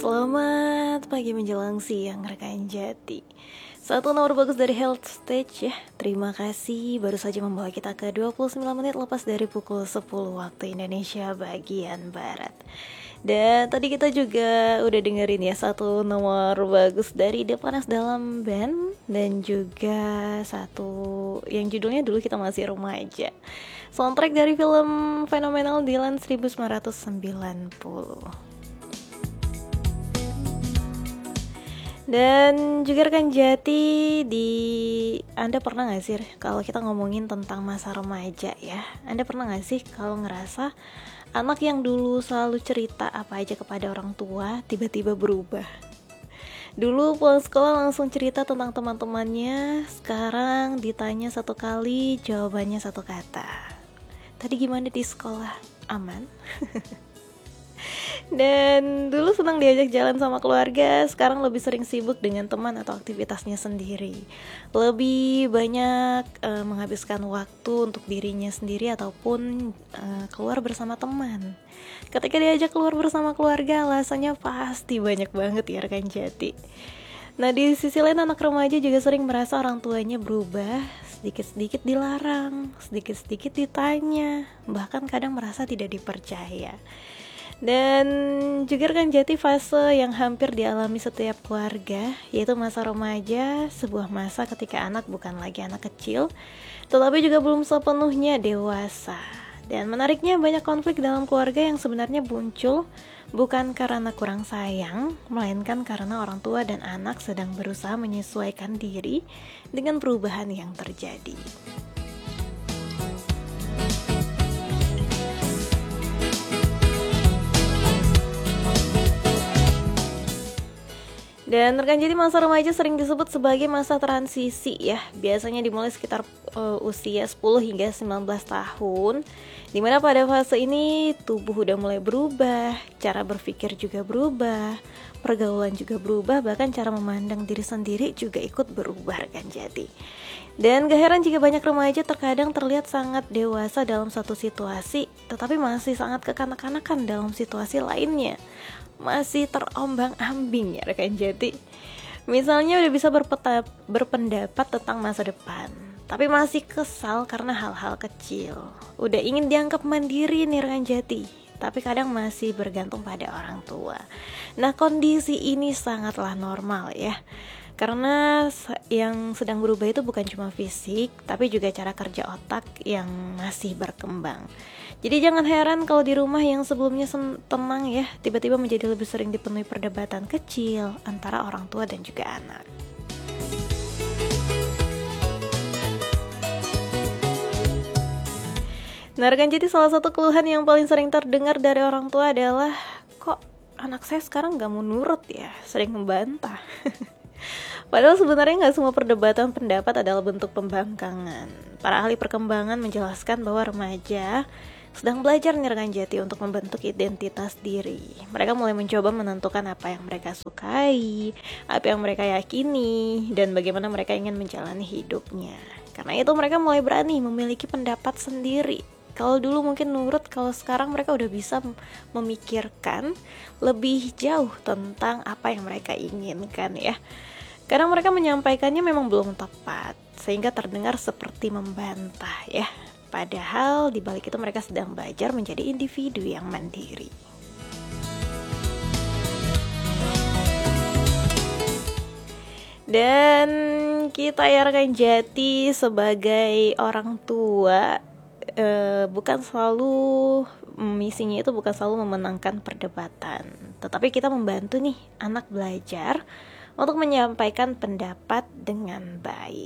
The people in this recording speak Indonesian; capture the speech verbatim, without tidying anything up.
Selamat pagi menjelang siang rekan Jati. Satu nomor bagus dari Health Stage ya. Terima kasih baru saja membawa kita ke dua puluh sembilan menit lepas dari pukul sepuluh waktu Indonesia bagian Barat. Dan tadi kita juga udah dengerin ya satu nomor bagus dari The Panas Dalam Band. Dan juga satu yang judulnya Dulu Kita Masih Remaja, soundtrack dari film fenomenal Dylan seribu sembilan ratus sembilan puluh. Dan juga rekan Jati, di Anda pernah gak sih kalau kita ngomongin tentang masa remaja ya, Anda pernah gak sih kalau ngerasa anak yang dulu selalu cerita apa aja kepada orang tua tiba-tiba berubah? Dulu pulang sekolah langsung cerita tentang teman-temannya, sekarang ditanya satu kali jawabannya satu kata. Tadi gimana di sekolah? Aman? Dan dulu senang diajak jalan sama keluarga, sekarang lebih sering sibuk dengan teman atau aktivitasnya sendiri. Lebih banyak uh, menghabiskan waktu untuk dirinya sendiri ataupun uh, keluar bersama teman. Ketika diajak keluar bersama keluarga, alasannya pasti banyak banget ya rekan Jati. Nah di sisi lain anak remaja juga sering merasa orang tuanya berubah, sedikit-sedikit dilarang, sedikit-sedikit ditanya, bahkan kadang merasa tidak dipercaya. Dan juga rekan Jati, fase yang hampir dialami setiap keluarga, yaitu masa remaja, sebuah masa ketika anak bukan lagi anak kecil, tetapi juga belum sepenuhnya dewasa. Dan menariknya banyak konflik dalam keluarga yang sebenarnya muncul bukan karena kurang sayang, melainkan karena orang tua dan anak sedang berusaha menyesuaikan diri dengan perubahan yang terjadi. Dan rekan Jati, masa remaja sering disebut sebagai masa transisi ya. Biasanya dimulai sekitar uh, usia sepuluh hingga sembilan belas tahun, dimana pada fase ini tubuh udah mulai berubah, cara berpikir juga berubah, pergaulan juga berubah, bahkan cara memandang diri sendiri juga ikut berubah rekan Jati. Dan gak heran jika banyak remaja terkadang terlihat sangat dewasa dalam satu situasi, tetapi masih sangat kekanak-kanakan dalam situasi lainnya. Masih terombang-ambing ya rekan Jati. Misalnya udah bisa berpeta, berpendapat tentang masa depan, tapi masih kesal karena hal-hal kecil. Udah ingin dianggap mandiri nih rekan Jati, tapi kadang masih bergantung pada orang tua. Nah kondisi ini sangatlah normal ya, karena yang sedang berubah itu bukan cuma fisik, tapi juga cara kerja otak yang masih berkembang. Jadi jangan heran kalau di rumah yang sebelumnya tenang ya, tiba-tiba menjadi lebih sering dipenuhi perdebatan kecil antara orang tua dan juga anak. Nah rekan Jati, salah satu keluhan yang paling sering terdengar dari orang tua adalah, kok anak saya sekarang gak mau nurut ya, sering membantah. Padahal sebenarnya nggak semua perdebatan pendapat adalah bentuk pembangkangan. Para ahli perkembangan menjelaskan bahwa remaja sedang belajar nih rekan Jati untuk membentuk identitas diri. Mereka mulai mencoba menentukan apa yang mereka sukai, apa yang mereka yakini, dan bagaimana mereka ingin menjalani hidupnya. Karena itu mereka mulai berani memiliki pendapat sendiri. Kalau dulu mungkin nurut, kalau sekarang mereka udah bisa memikirkan lebih jauh tentang apa yang mereka inginkan ya. Kadang mereka menyampaikannya memang belum tepat, sehingga terdengar seperti membantah ya. Padahal di balik itu mereka sedang belajar menjadi individu yang mandiri. Dan kita ya rekan Jati, sebagai orang tua, eh, bukan selalu misinya itu bukan selalu memenangkan perdebatan, tetapi kita membantu nih anak belajar untuk menyampaikan pendapat dengan baik.